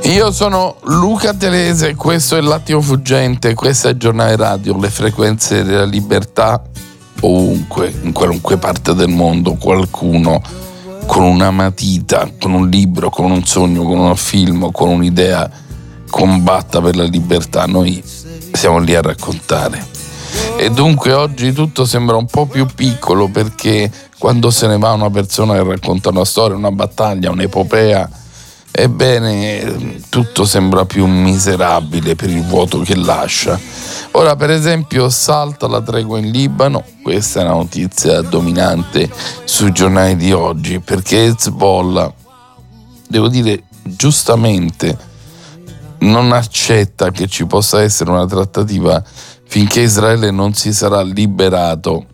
Io sono Luca Telese, questo è L'attimo fuggente, questa è Giornale Radio, le frequenze della libertà. Ovunque, in qualunque parte del mondo, qualcuno con una matita, con un libro, con un sogno, con un film, con un'idea combatta per la libertà. Noi siamo lì a raccontare. E dunque oggi tutto sembra un po' più piccolo, perché quando se ne va una persona che racconta una storia, una battaglia, un'epopea, ebbene tutto sembra più miserabile per il vuoto che lascia. Ora, per esempio, salta la tregua in Libano. Questa è una notizia dominante sui giornali di oggi, perché Hezbollah, devo dire giustamente, non accetta che ci possa essere una trattativa finché Israele non si sarà liberato,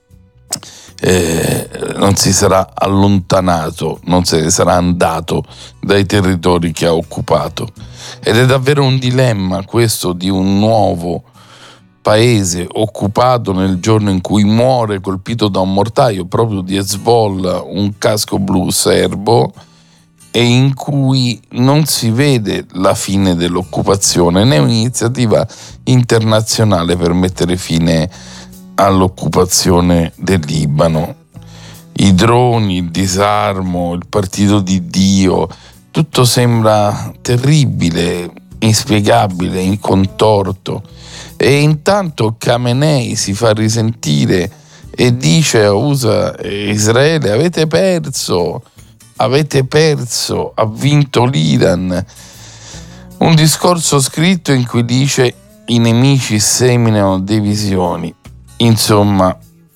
non si sarà allontanato, non se ne sarà andato dai territori che ha occupato. Ed è davvero un dilemma questo di un nuovo paese occupato nel giorno in cui muore colpito da un mortaio proprio di Hezbollah un casco blu serbo, e in cui non si vede la fine dell'occupazione né un'iniziativa internazionale per mettere fine all'occupazione del Libano. I droni, il disarmo, il partito di Dio, tutto sembra terribile, inspiegabile, incontorto. E intanto Khamenei si fa risentire e dice, usa Israele, avete perso, ha vinto l'Iran. Un discorso scritto in cui dice i nemici seminano divisioni. Insomma,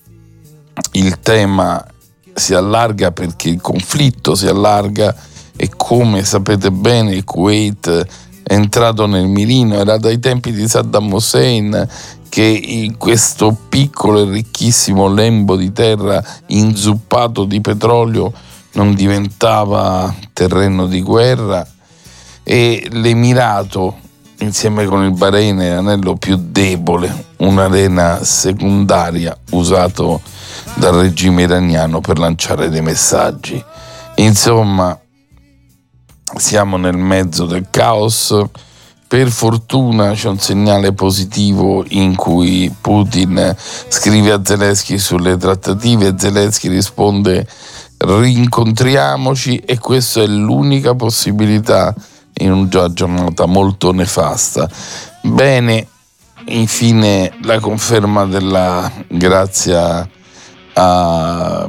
il tema si allarga perché il conflitto si allarga, e come sapete bene il Kuwait è entrato nel mirino. Era dai tempi di Saddam Hussein che in questo piccolo e ricchissimo lembo di terra inzuppato di petrolio non diventava terreno di guerra, e l'Emirato insieme con il Bahrain è l'anello più debole, un'arena secondaria usato dal regime iraniano per lanciare dei messaggi. Insomma, siamo nel mezzo del caos. Per fortuna c'è un segnale positivo in cui Putin scrive a Zelensky sulle trattative e Zelensky risponde rincontriamoci, e questa è l'unica possibilità in una giornata molto nefasta. Bene, infine la conferma della grazia alla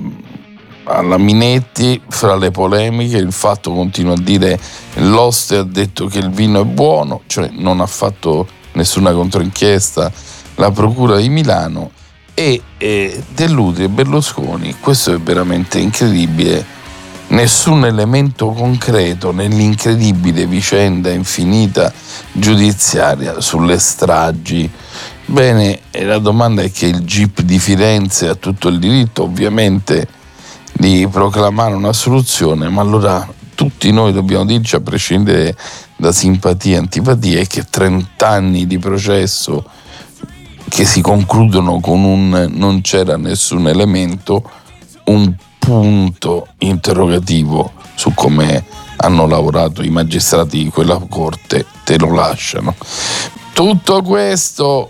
Minetti fra le polemiche. Il Fatto continua a dire l'oste ha detto che il vino è buono, cioè non ha fatto nessuna controinchiesta la procura di Milano, e Dell'Utri e Berlusconi, questo è veramente incredibile, nessun elemento concreto nell'incredibile vicenda infinita giudiziaria sulle stragi. Bene, la domanda è che il GIP di Firenze ha tutto il diritto ovviamente di proclamare una soluzione, ma allora tutti noi dobbiamo dirci, a prescindere da simpatie e antipatie, che 30 anni di processo che si concludono con un non c'era nessun elemento, un punto interrogativo su come hanno lavorato i magistrati di quella corte, te lo lasciano. Tutto questo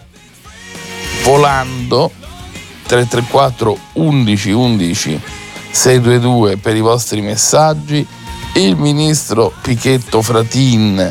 volando. 334 11 11 622 per i vostri messaggi. Il ministro Pichetto Fratin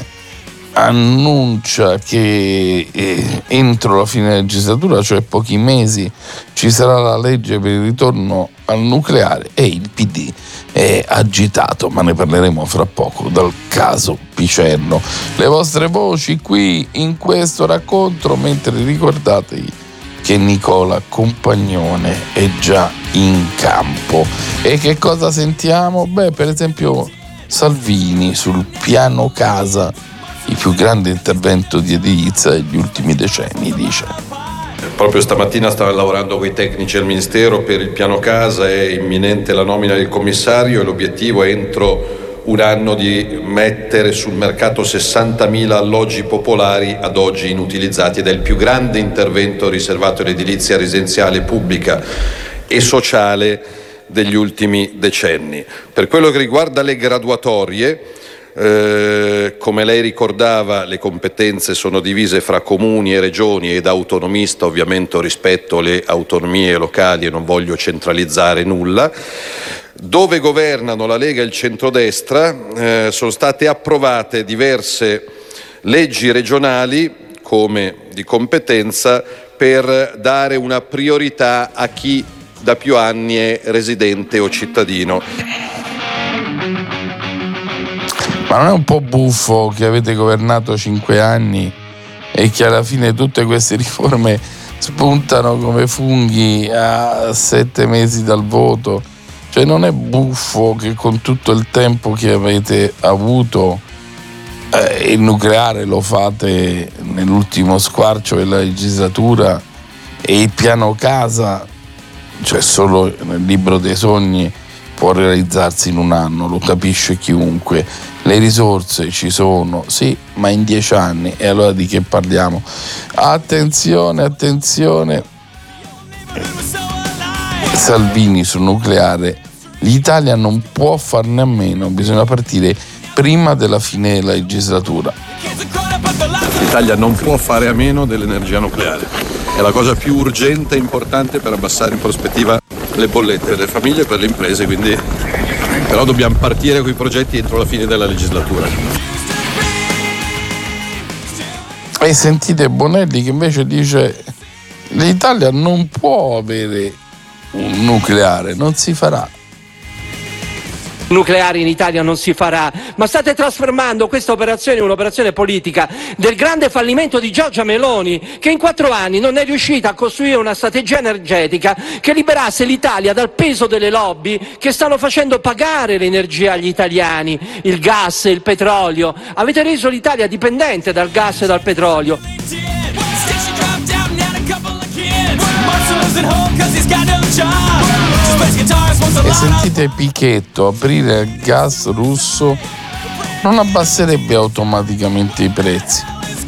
annuncia che entro la fine della legislatura, cioè pochi mesi, ci sarà la legge per il ritorno al nucleare, e il PD è agitato, ma ne parleremo fra poco, dal caso Picerno. Le vostre voci qui in questo racconto, mentre ricordatevi che Nicola Compagnone è già in campo. E che cosa sentiamo? Beh, per esempio Salvini sul piano casa, il più grande intervento di edilizia degli ultimi decenni, dice. Proprio stamattina stava lavorando con i tecnici al Ministero per il piano casa, è imminente la nomina del commissario e l'obiettivo è entro un anno di mettere sul mercato 60.000 alloggi popolari ad oggi inutilizzati, ed è il più grande intervento riservato all'edilizia residenziale pubblica e sociale degli ultimi decenni. Per quello che riguarda le graduatorie, Come lei ricordava, le competenze sono divise fra comuni e regioni ed autonomista, ovviamente rispetto alle autonomie locali, e non voglio centralizzare nulla. Dove governano la Lega e il centrodestra sono state approvate diverse leggi regionali come di competenza per dare una priorità a chi da più anni è residente o cittadino. Ma non è un po' buffo che avete governato 5 anni e che alla fine tutte queste riforme spuntano come funghi a 7 mesi dal voto? Cioè, non è buffo che con tutto il tempo che avete avuto il nucleare lo fate nell'ultimo squarcio della legislatura e il piano casa, cioè solo nel libro dei sogni, può realizzarsi in un anno, lo capisce chiunque. Le risorse ci sono, sì, ma in 10 anni, e allora di che parliamo? Attenzione, Salvini sul nucleare, l'Italia non può farne a meno, bisogna partire prima della fine della legislatura. L'Italia non può fare a meno dell'energia nucleare, è la cosa più urgente e importante per abbassare in prospettiva le bollette delle famiglie e per le imprese, quindi però dobbiamo partire con i progetti entro la fine della legislatura. E sentite Bonelli che invece dice: l'Italia non può avere un nucleare, non si farà. Nucleare in Italia non si farà, ma state trasformando questa operazione in un'operazione politica del grande fallimento di Giorgia Meloni, che in 4 anni non è riuscita a costruire una strategia energetica che liberasse l'Italia dal peso delle lobby che stanno facendo pagare l'energia agli italiani, il gas e il petrolio. Avete reso l'Italia dipendente dal gas e dal petrolio. E sentite Pichetto, aprire il gas russo non abbasserebbe automaticamente i prezzi.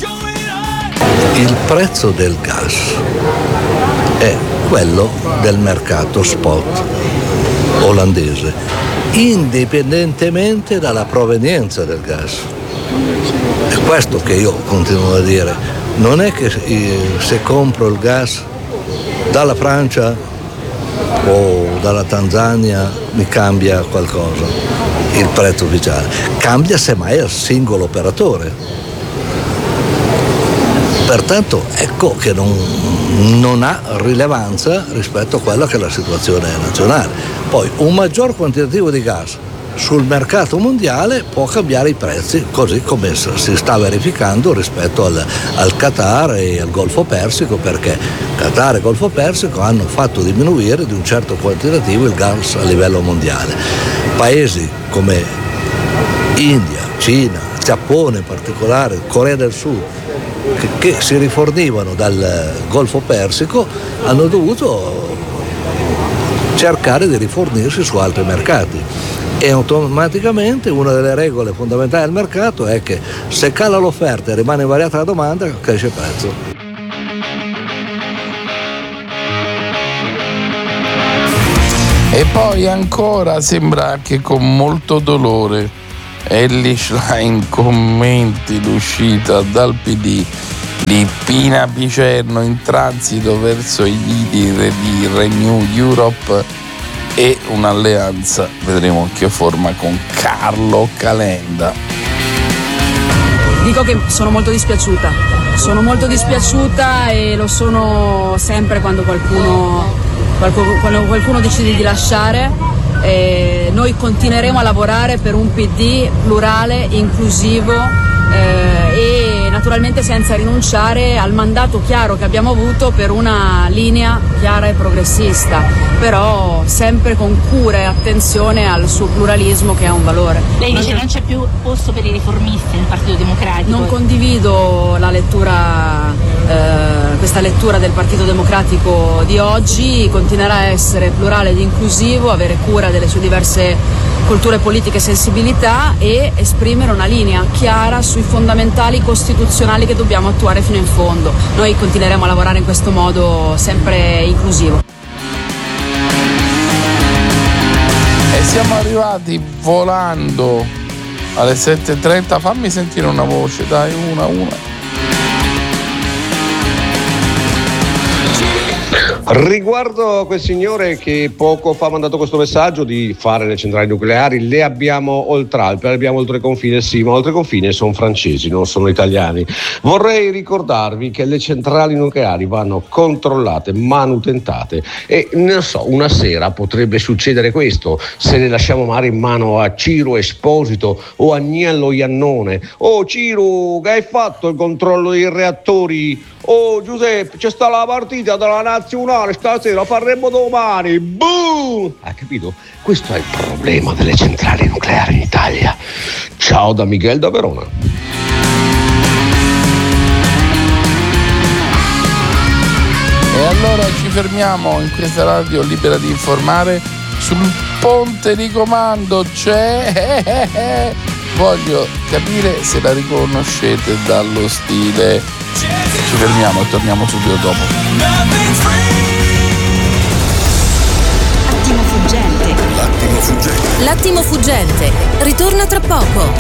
Il prezzo del gas è quello del mercato spot olandese, indipendentemente dalla provenienza del gas. È questo che io continuo a dire. Non è che se compro il gas dalla Francia o dalla Tanzania mi cambia qualcosa il prezzo ufficiale, cambia semmai al singolo operatore. Pertanto ecco che non ha rilevanza rispetto a quella che è la situazione nazionale. Poi un maggior quantitativo di gas sul mercato mondiale può cambiare i prezzi, così come si sta verificando rispetto al Qatar e al Golfo Persico, perché Qatar e Golfo Persico hanno fatto diminuire di un certo quantitativo il gas a livello mondiale. Paesi come India, Cina, Giappone in particolare, Corea del Sud, che si rifornivano dal Golfo Persico, hanno dovuto cercare di rifornirsi su altri mercati. E automaticamente una delle regole fondamentali del mercato è che se cala l'offerta e rimane invariata la domanda, cresce il prezzo. E poi ancora sembra che con molto dolore Elly Schlein commenti l'uscita dal PD di Pina Picerno in transito verso i leader di Renew Europe e un'alleanza, vedremo in che forma, con Carlo Calenda. Dico che sono molto dispiaciuta e lo sono sempre quando qualcuno decide di lasciare. Noi continueremo a lavorare per un PD plurale, inclusivo e naturalmente senza rinunciare al mandato chiaro che abbiamo avuto per una linea chiara e progressista, però sempre con cura e attenzione al suo pluralismo, che è un valore. Lei dice non c'è più posto per i riformisti nel Partito Democratico. Non condivido la lettura, questa lettura del Partito Democratico di oggi. Continuerà a essere plurale ed inclusivo, avere cura delle sue diverse culture politiche e sensibilità e esprimere una linea chiara sui fondamentali costituzionali che dobbiamo attuare fino in fondo. Noi continueremo a lavorare in questo modo sempre inclusivo. E siamo arrivati volando alle 7:30. Fammi sentire una voce, dai, una. Riguardo a quel signore che poco fa ha mandato questo messaggio di fare le centrali nucleari, le abbiamo oltre Alpe, le abbiamo oltre confine, sì, ma oltre confine sono francesi, non sono italiani. Vorrei ricordarvi che le centrali nucleari vanno controllate, manutentate e non so, una sera potrebbe succedere questo, se le lasciamo magari in mano a Ciro Esposito o Agnello Iannone. Oh Ciro, che hai fatto il controllo dei reattori? Oh Giuseppe, c'è sta la partita della nazionale stasera, faremo domani. Boom! Ha capito? Questo è il problema delle centrali nucleari in Italia. Ciao da Miguel da Verona. E allora ci fermiamo in questa radio libera di informare. Sul ponte di comando c'è... Voglio capire se la riconoscete dallo stile. Ci fermiamo e torniamo subito dopo. L'attimo fuggente. L'attimo fuggente. Ritorna tra poco.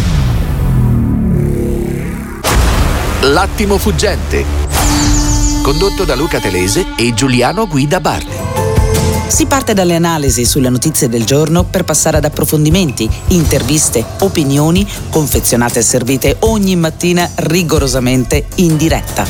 L'attimo fuggente. Condotto da Luca Telese e Giuliano Guida Bardi. Si parte dalle analisi sulle notizie del giorno per passare ad approfondimenti, interviste, opinioni, confezionate e servite ogni mattina rigorosamente in diretta.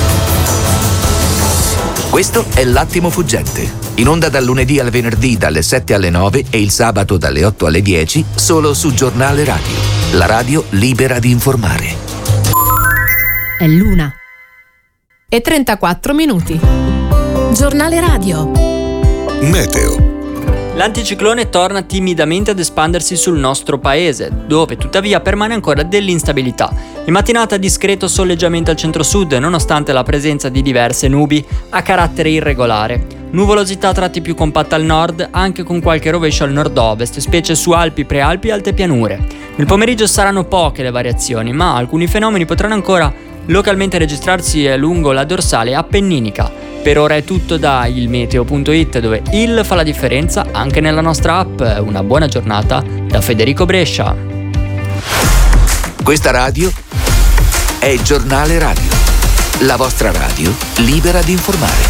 Questo è L'Attimo Fuggente, in onda dal lunedì al venerdì dalle 7 alle 9 e il sabato dalle 8 alle 10, solo su Giornale Radio, la radio libera di informare. È l'una e 34 minuti. Giornale Radio. Meteo. L'anticiclone torna timidamente ad espandersi sul nostro paese, dove tuttavia permane ancora dell'instabilità. In mattinata discreto soleggiamento al centro-sud, nonostante la presenza di diverse nubi a carattere irregolare. Nuvolosità a tratti più compatta al nord, anche con qualche rovescio al nord-ovest, specie su Alpi, Prealpi e alte pianure. Nel pomeriggio saranno poche le variazioni, ma alcuni fenomeni potranno ancora localmente registrarsi lungo la dorsale appenninica. Per ora è tutto da ilmeteo.it, dove il fa la differenza anche nella nostra app. Una buona giornata da Federico Brescia. Questa radio è Giornale Radio, la vostra radio libera di informare.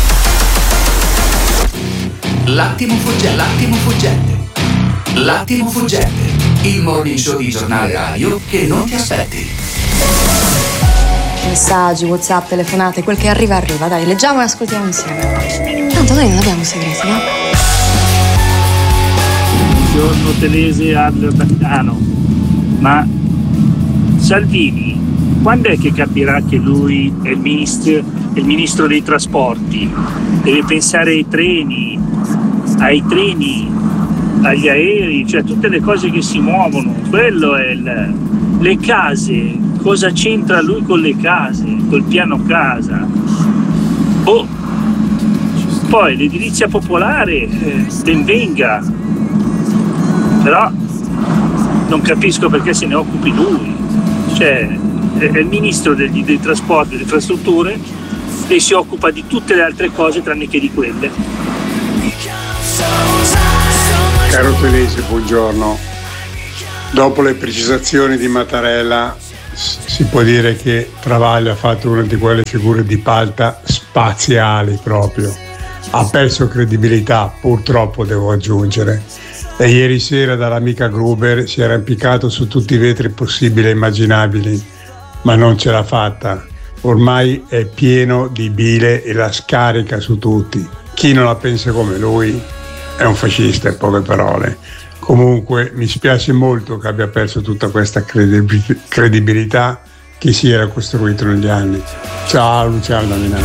L'attimo fuggente. L'attimo fuggente. L'attimo fuggente. Il morning show di Giornale Radio che non ti aspetti. Messaggi, WhatsApp, telefonate, quel che arriva, dai, leggiamo e ascoltiamo insieme. Tanto noi non abbiamo segreti, no? Buongiorno Telese Adler Baccano, ma Salvini quando è che capirà che lui è il ministro dei trasporti? Deve pensare ai treni, agli aerei, cioè tutte le cose che si muovono, quello è le case. Cosa c'entra lui con le case, col piano casa? Poi l'edilizia popolare, ben venga, però non capisco perché se ne occupi lui. Cioè, è il ministro dei trasporti e delle infrastrutture e si occupa di tutte le altre cose tranne che di quelle. Caro Telese, buongiorno. Dopo le precisazioni di Mattarella si può dire che Travaglio ha fatto una di quelle figure di palta spaziali proprio. Ha perso credibilità, purtroppo devo aggiungere. E ieri sera dall'amica Gruber si era impiccato su tutti i vetri possibili e immaginabili, ma non ce l'ha fatta. Ormai è pieno di bile e la scarica su tutti. Chi non la pensa come lui è un fascista, in poche parole. Comunque mi spiace molto che abbia perso tutta questa credibilità che si era costruito negli anni. Ciao Luciano da Milano.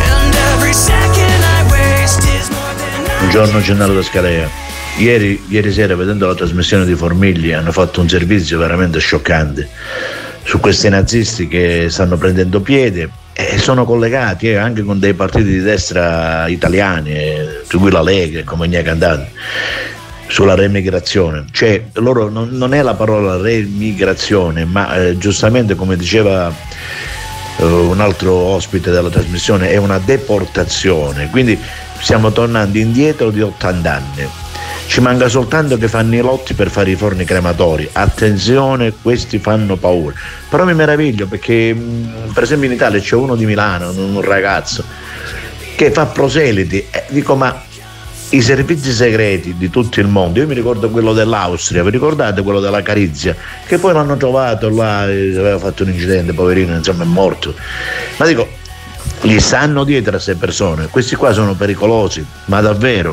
Buongiorno Gennaro da Scalea. Ieri sera, vedendo la trasmissione di Formigli, hanno fatto un servizio veramente scioccante su questi nazisti che stanno prendendo piede e sono collegati anche con dei partiti di destra italiani, tra cui la Lega e compagnia cantante, sulla remigrazione. Cioè loro non è la parola remigrazione, ma giustamente, come diceva un altro ospite della trasmissione, è una deportazione. Quindi stiamo tornando indietro di 80 anni ci manca soltanto che fanno i lotti per fare i forni crematori. Attenzione, questi fanno paura. Però mi meraviglio perché per esempio in Italia c'è uno di Milano, un ragazzo che fa proseliti, dico ma i servizi segreti di tutto il mondo, io mi ricordo quello dell'Austria, vi ricordate quello della Carizia, che poi l'hanno trovato là, aveva fatto un incidente, poverino, insomma è morto, ma dico gli stanno dietro a queste persone, questi qua sono pericolosi, ma davvero.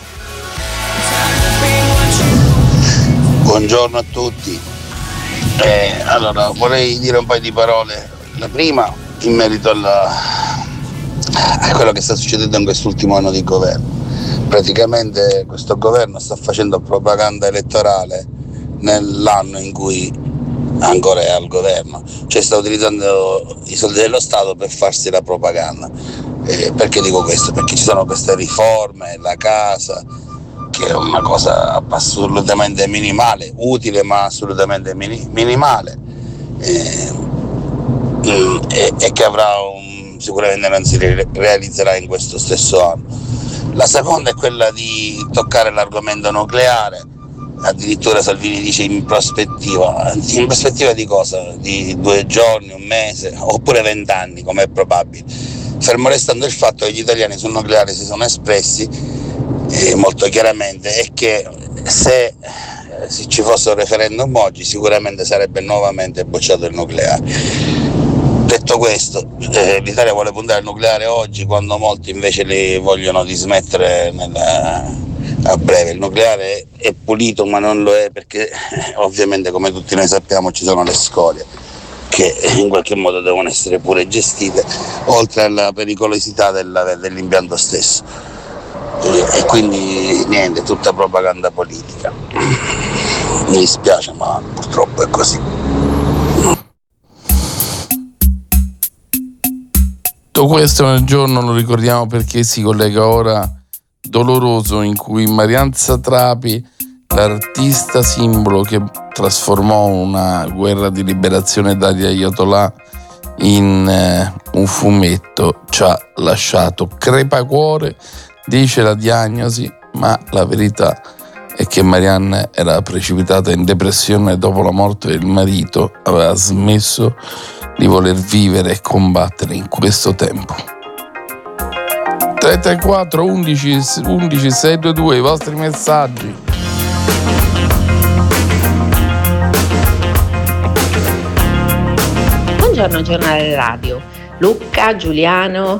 Buongiorno a tutti. Allora vorrei dire un paio di parole. La prima in merito a quello che sta succedendo in quest'ultimo anno di governo. Praticamente questo governo sta facendo propaganda elettorale nell'anno in cui ancora è al governo, cioè sta utilizzando i soldi dello Stato per farsi la propaganda. Perché dico questo? Perché ci sono queste riforme, la casa, che è una cosa assolutamente minimale, utile ma assolutamente minimale, e che avrà sicuramente non si realizzerà in questo stesso anno. La seconda è quella di toccare l'argomento nucleare, addirittura Salvini dice in prospettiva di cosa? Di 2 giorni, 1 mese, oppure 20 anni, come è probabile, fermo restando il fatto che gli italiani sul nucleare si sono espressi molto chiaramente, e che se ci fosse un referendum oggi sicuramente sarebbe nuovamente bocciato il nucleare. Detto questo, l'Italia vuole puntare al nucleare oggi quando molti invece li vogliono dismettere a breve. Il nucleare è pulito ma non lo è perché ovviamente, come tutti noi sappiamo, ci sono le scorie che in qualche modo devono essere pure gestite, oltre alla pericolosità dell'impianto stesso. E quindi niente, tutta propaganda politica. Mi dispiace ma purtroppo è così. Tutto questo nel giorno lo ricordiamo perché si collega ora doloroso in cui Marianne Satrapi, l'artista simbolo che trasformò una guerra di liberazione dagli Ayatollah in un fumetto, ci ha lasciato crepacuore, dice la diagnosi, ma la verità è che Marianne era precipitata in depressione dopo la morte del marito, aveva smesso di voler vivere e combattere in questo tempo. 334 11 622 i vostri messaggi. Buongiorno Giornale Radio, Luca, Giuliano.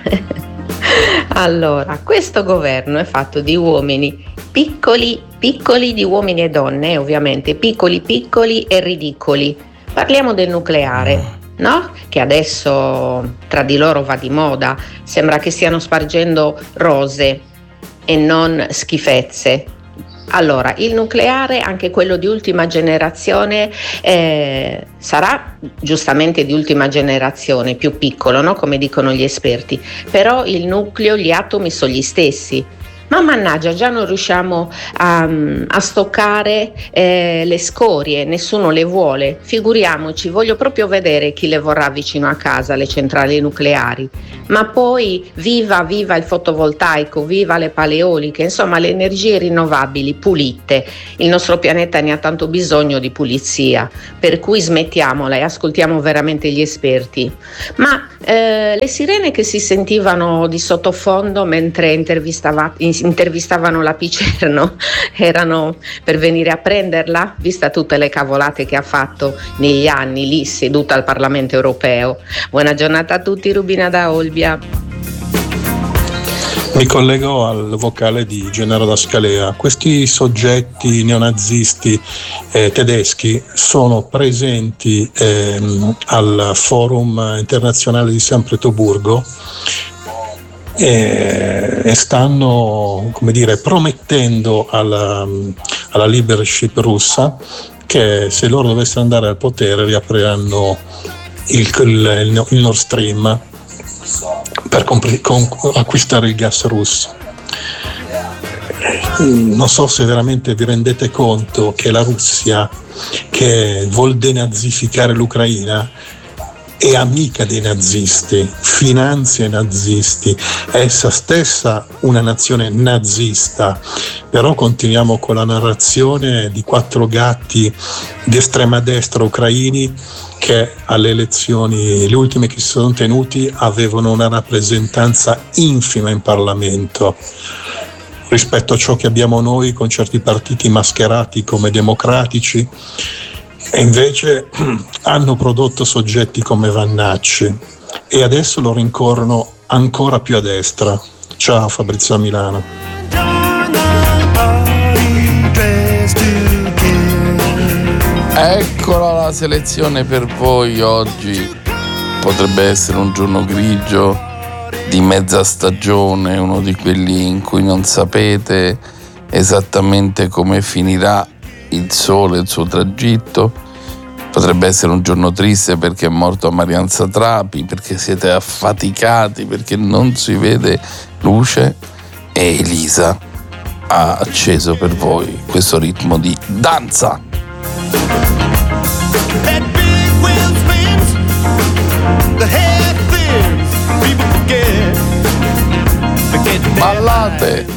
Allora, questo governo è fatto di uomini piccoli, di uomini e donne, ovviamente, piccoli e ridicoli. Parliamo del nucleare, no? Che adesso tra di loro va di moda, sembra che stiano spargendo rose e non schifezze. Allora, il nucleare, anche quello di ultima generazione, sarà giustamente di ultima generazione, più piccolo, no? Come dicono gli esperti, però il nucleo, gli atomi sono gli stessi. Ma mannaggia, già non riusciamo a stoccare le scorie, nessuno le vuole, figuriamoci, voglio proprio vedere chi le vorrà vicino a casa, le centrali nucleari. Ma poi viva il fotovoltaico, viva le paleoliche, insomma le energie rinnovabili, pulite. Il nostro pianeta ne ha tanto bisogno di pulizia, per cui smettiamola e ascoltiamo veramente gli esperti. Ma le sirene che si sentivano di sottofondo mentre intervistavano la Picerno erano per venire a prenderla, vista tutte le cavolate che ha fatto negli anni lì seduta al Parlamento europeo. Buona giornata a tutti, Rubina da Olbia. Mi collego al vocale di Gennaro da Scalea. Questi soggetti neonazisti tedeschi sono presenti al Forum internazionale di San Pietroburgo e stanno, come dire, promettendo alla leadership russa che se loro dovessero andare al potere riapriranno il Nord Stream per acquistare il gas russo. Non so se veramente vi rendete conto che la Russia, che vuol denazificare l'Ucraina, è amica dei nazisti, finanzia i nazisti, è essa stessa una nazione nazista, però continuiamo con la narrazione di 4 gatti di estrema destra ucraini che alle elezioni, le ultime che si sono tenuti, avevano una rappresentanza infima in Parlamento rispetto a ciò che abbiamo noi con certi partiti mascherati come democratici, e invece hanno prodotto soggetti come Vannacci e adesso lo rincorrono ancora più a destra. Ciao Fabrizio Milano. Eccola la selezione per voi oggi. Potrebbe essere un giorno grigio di mezza stagione, uno di quelli in cui non sapete esattamente come finirà il sole e il suo tragitto. Potrebbe essere un giorno triste perché è morto Marian Satrapi, perché siete affaticati, perché non si vede luce, e Elisa ha acceso per voi questo ritmo di danza. Ballate